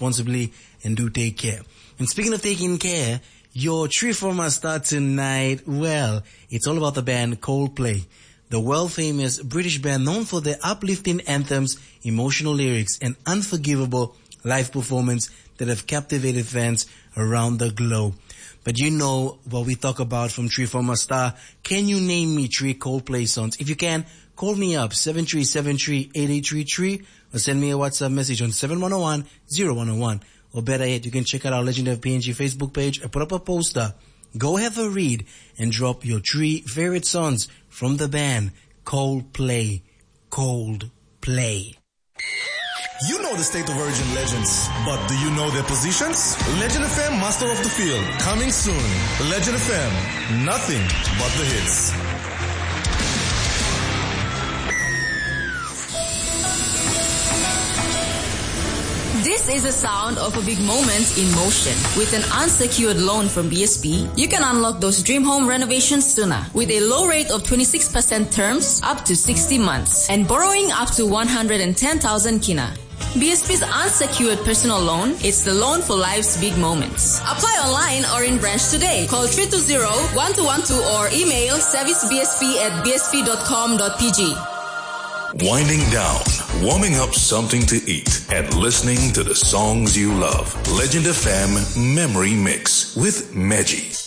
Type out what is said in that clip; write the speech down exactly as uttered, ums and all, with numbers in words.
responsibly and do take care. And speaking of taking care, your Tree for My Star tonight, well, it's all about the band Coldplay. The world-famous British band known for their uplifting anthems, emotional lyrics, and unforgivable live performance that have captivated fans around the globe. But you know what we talk about from Tree for My Star. Can you name me three Coldplay songs? If you can, call me up seven three seven three eight eight three three or send me a WhatsApp message on seven one zero one zero one zero one. Or better yet, you can check out our Legend of P N G Facebook page. I put up a poster. Go have a read and drop your three favorite songs from the band Coldplay. Coldplay. You know the State of Origin legends, but do you know their positions? Legend F M Master of the Field, coming soon. Legend F M, nothing but the hits. This is the sound of a big moment in motion. With an unsecured loan from B S P, you can unlock those dream home renovations sooner with a low rate of twenty-six percent terms up to sixty months and borrowing up to one hundred ten thousand kina. B S P's unsecured personal loan is the loan for life's big moments. Apply online or in branch today. Call three two zero, one two one two or email servicebsp at b s p dot com dot p g. Winding down, warming up something to eat, and listening to the songs you love. Legend F M Memory Mix with Meji.